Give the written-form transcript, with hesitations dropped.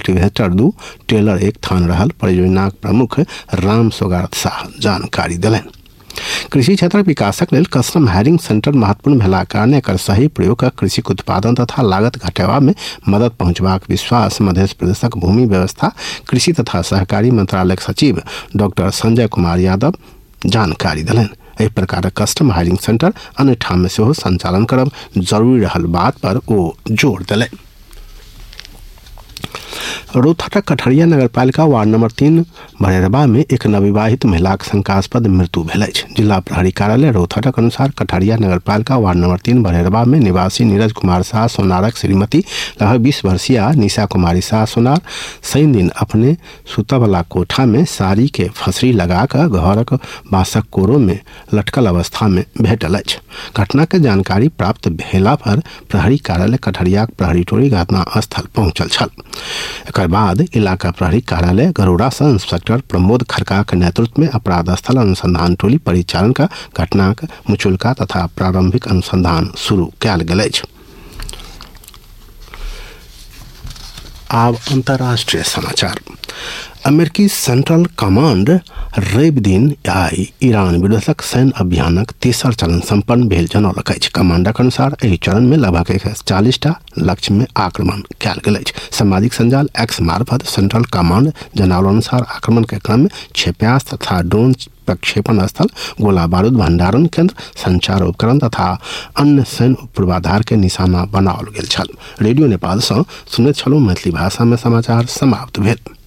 Cultivator 2 Taylor 1 थान रहल परियोजना प्रमुख राम सोगारत शाह जानकारी दिलनि। कृषि क्षेत्र विकासक लेल कस्टम हायरिंग सेंटर महत्वपूर्ण भेलाक कारणे एकर सही प्रयोग कृषि उत्पादन तथा लागत घटेबा में मदद पहुंचबाक विश्वास मध्य प्रदेशक भूमि व्यवस्था कृषि तथा सहकारी मंत्रालयक सचिव डॉक्टर संजय कुमार यादव जानकारी दिलनि। एहि प्रकार कस्टम हायरिंग सेंटर अन्य ठाम में सेहो संचालन करब जरूरी रहल बात पर ओ जोर दिलनि। रौतहटक कठरिया नगरपालिका वार्ड नंबर 3 भरेरबा में एक नवविवाहित महिलाक शंकास्पद मृत्यु भेल अछि। जिला प्रहरी कार्यालय रौतहटक अनुसार कठरिया नगरपालिका वार्ड नंबर 3 भरेरबा में निवासी नीरज कुमार शाह सोनारक श्रीमती लगभग 20 वर्षीय निशा कुमारी शाह सोनार शनि दिन अपने सुतवला कोठा में साड़ी के फंसरी लगाकर घरक बांसक कोरो में लटकल अवस्था में भेटल अछि। घटना के जानकारी प्राप्त भेला पर प्रहरी कार्यालय कठरियाक प्रहरी टोली घटना स्थल पहुंचल छल। एकर बाद इलाका प्रहरी कार्यालय गरुड़ा से इंस्पेक्टर प्रमोद खरका के नेतृत्व में अपराध स्थल अनुसंधान टोली परिचालन का घटनाक मुचुलका तथा प्रारंभिक अनुसंधान शुरू कयल गेल अछि। आब अंतर्राष्ट्रीय समाचार। अमेरिकी सेंट्रल कमांड रवि दिन आई ईरान विरुद्धक सैन्य अभियानक तेसर चरण संपन्न भेल जनौलक अछि। कमांडक अनुसार एहि चरण में लगभग 140 लक्ष्य में आक्रमण कयल गेल अछि। सामाजिक संजाल एक्स मार्फत सेंट्रल कमांड जनौल अनुसार आक्रमण के क्रम में क्षेपणास्त्र तथा ड्रोन प्रक्षेपण स्थल, गोला बारूद भंडारण केंद्र, संचार उपकरण तथा अन्य सैन्य पूर्वाधार के निशाना बनाओल गेल छल। रेडियो नेपाल से सुनैत छलहुँ। मैथिली भाषा में समाचार समाप्त भेल।